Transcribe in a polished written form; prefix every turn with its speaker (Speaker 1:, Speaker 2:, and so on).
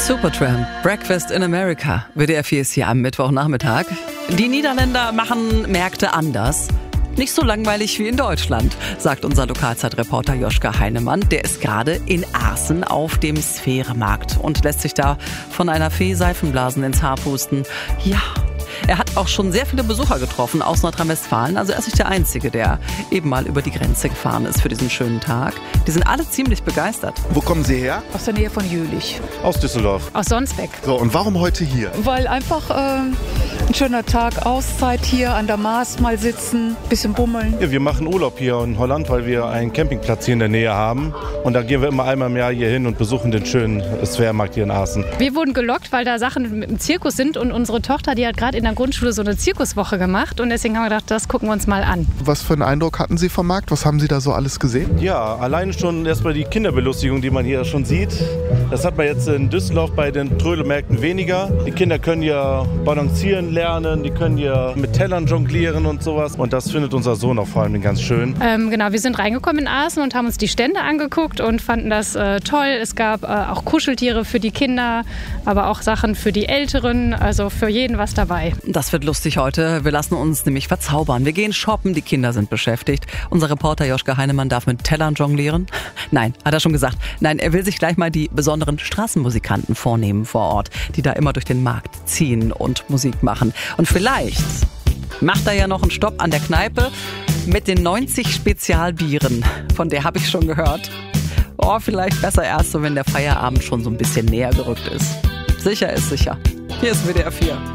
Speaker 1: Supertramp, Breakfast in America. WDR 4 ist hier am Mittwochnachmittag. Die Niederländer machen Märkte anders. Nicht so langweilig wie in Deutschland, sagt unser Lokalzeitreporter Joschka Heinemann. Der ist gerade in Aßen auf dem Sphäremarkt und lässt sich da von einer Fee Seifenblasen ins Haar pusten. Ja, er hat auch schon sehr viele Besucher getroffen aus Nordrhein-Westfalen. Also er ist nicht der Einzige, der eben mal über die Grenze gefahren ist für diesen schönen Tag. Die sind alle ziemlich begeistert.
Speaker 2: Wo kommen Sie her?
Speaker 3: Aus der Nähe von Jülich.
Speaker 4: Aus Düsseldorf.
Speaker 3: Aus Sonsbeck.
Speaker 2: So, und warum heute hier?
Speaker 3: Weil einfach ein schöner Tag, Auszeit hier an der Maas mal sitzen, bisschen bummeln.
Speaker 4: Ja, wir machen Urlaub hier in Holland, weil wir einen Campingplatz hier in der Nähe haben. Und da gehen wir immer einmal im Jahr hier hin und besuchen den schönen Sphäremarkt hier in Aßen.
Speaker 5: Wir wurden gelockt, weil da Sachen mit dem Zirkus sind und unsere Tochter, die hat gerade in der Grundschule so eine Zirkuswoche gemacht und deswegen haben wir gedacht, das gucken wir uns mal an.
Speaker 2: Was für einen Eindruck hatten Sie vom Markt? Was haben Sie da so alles gesehen?
Speaker 4: Ja, alleine schon erstmal die Kinderbelustigung, die man hier schon sieht. Das hat man jetzt in Düsseldorf bei den Trödelmärkten weniger. Die Kinder können ja balancieren lernen, die können ja mit Tellern jonglieren und sowas. Und das findet unser Sohn auch vor allem ganz schön.
Speaker 5: Genau, wir sind reingekommen in Aßen und haben uns die Stände angeguckt und fanden das toll. Es gab auch Kuscheltiere für die Kinder, aber auch Sachen für die Älteren, also für jeden was dabei.
Speaker 1: Das wird lustig heute. Wir lassen uns nämlich verzaubern. Wir gehen shoppen, die Kinder sind beschäftigt. Unser Reporter Joschka Heinemann darf mit Tellern jonglieren. Nein, hat er schon gesagt. Nein, er will sich gleich mal die besonderen Straßenmusikanten vornehmen vor Ort, die da immer durch den Markt ziehen und Musik machen. Und vielleicht macht er ja noch einen Stopp an der Kneipe mit den 90 Spezialbieren. Von der habe ich schon gehört. Oh, vielleicht besser erst so, wenn der Feierabend schon so ein bisschen näher gerückt ist. Sicher ist sicher. Hier ist WDR 4.